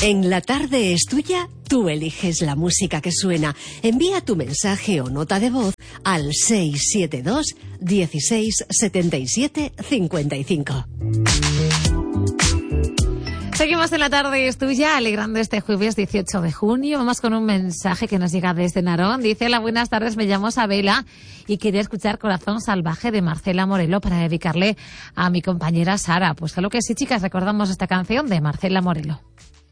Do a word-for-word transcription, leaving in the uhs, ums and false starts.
En La Tarde es Tuya, tú eliges la música que suena. Envía tu mensaje o nota de voz al seis siete dos, dieciséis, setenta y siete, cincuenta y cinco. Seguimos en La Tarde es Tuya, alegrando este jueves dieciocho de junio. Vamos con un mensaje que nos llega desde Narón. Dice: hola, buenas tardes, me llamo Sabela y quería escuchar Corazón Salvaje de Marcela Morelo para dedicarle a mi compañera Sara. Pues claro que sí, chicas, recordamos esta canción de Marcela Morelo.